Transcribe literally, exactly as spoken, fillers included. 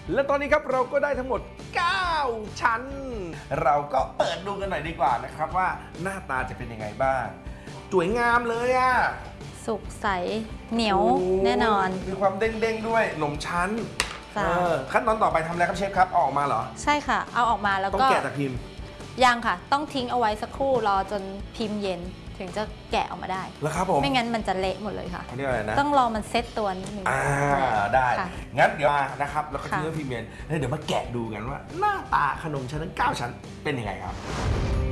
และตอนนี้ครับเราก็ได้ทั้งหมดเก้าชั้นเราก็เปิดดูกันหน่อยดีกว่านะครับว่าหน้าตาจะเป็นยังไงบ้างสวยงามเลยอ่ะสุกใสเหนียวแน่นอนมีความเด้งๆด้วยขนมชั้นขั้นตอนต่อไปทำอะไรครับเชฟครับเอาออกมาเหรอใช่ค่ะเอาออกมาแล้วก็ต้องแกะจากพิมพ์ยังค่ะต้องทิ้งเอาไว้สักครู่รอจนพิมพ์เย็นถึงจะแกะออกมาได้แล้วครับผมไม่งั้นมันจะเละหมดเลยค่ะนี่อะไรนะต้องรอมันเซ็ตตัวนิดนึงอ่าได้งั้นเดี๋ยวมานะครับแล้วก็ทิ้งไว้พิมพ์เย็นแล้วเดี๋ยวมาแกะดูกันว่าหน้าตาขนมชั้นทั้งเก้าชั้นเป็นยังไงครับ